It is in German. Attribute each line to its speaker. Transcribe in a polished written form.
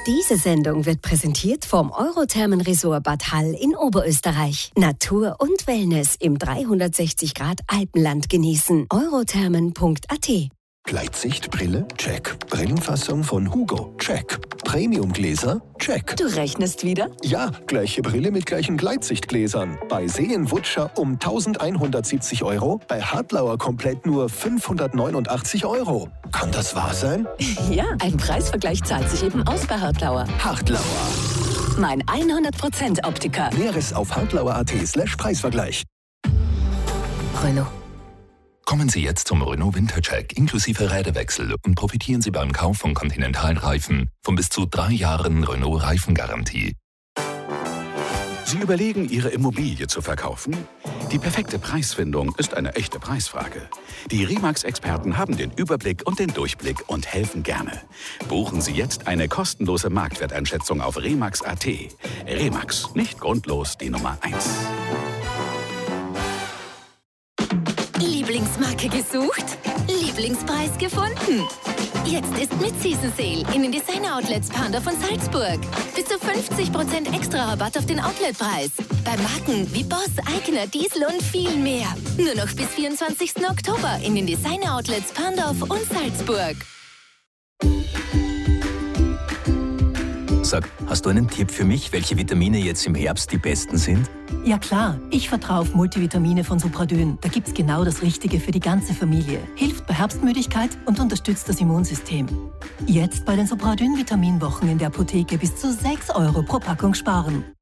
Speaker 1: Diese Sendung wird präsentiert vom Eurothermenresort Bad Hall in Oberösterreich. Natur und Wellness im 360 Grad Alpenland genießen. eurothermen.at.
Speaker 2: Gleitsichtbrille? Check. Brillenfassung von Hugo? Check. Premiumgläser? Check.
Speaker 1: Du rechnest wieder?
Speaker 2: Ja, gleiche Brille mit gleichen Gleitsichtgläsern. Bei Seenwutscher um 1170 €, bei Hartlauer komplett nur 589 €. Kann das wahr sein?
Speaker 1: Ja, ein Preisvergleich zahlt sich eben aus bei Hartlauer.
Speaker 2: Hartlauer.
Speaker 1: Mein 100% Optiker.
Speaker 2: Näheres auf hartlauer.at/Preisvergleich.
Speaker 1: Renault.
Speaker 3: Kommen Sie jetzt zum Renault Wintercheck inklusive Räderwechsel und profitieren Sie beim Kauf von Continental-Reifen von bis zu 3 Jahren Renault-Reifengarantie.
Speaker 4: Sie überlegen, Ihre Immobilie zu verkaufen? Die perfekte Preisfindung ist eine echte Preisfrage. Die Remax-Experten haben den Überblick und den Durchblick und helfen gerne. Buchen Sie jetzt eine kostenlose Marktwerteinschätzung auf Remax.at. Remax, nicht grundlos die Nummer 1.
Speaker 5: Lieblingsmarke gesucht? Lieblingspreis gefunden? Jetzt ist Mid-Season Sale in den Designer-Outlets Panda von Salzburg. Bis zu 50% extra Rabatt auf den Outletpreis. Bei Marken wie Boss, Eigner, Diesel und viel mehr. Nur noch bis 24. Oktober in den Designer-Outlets Pandorf und Salzburg.
Speaker 6: Sag, hast du einen Tipp für mich, welche Vitamine jetzt im Herbst die besten sind?
Speaker 7: Ja klar, ich vertraue auf Multivitamine von Supradyn. Da gibt's genau das Richtige für die ganze Familie. Hilft bei Herbstmüdigkeit und unterstützt das Immunsystem. Jetzt bei den Supradyn-Vitaminwochen in der Apotheke bis zu 6 € pro Packung sparen.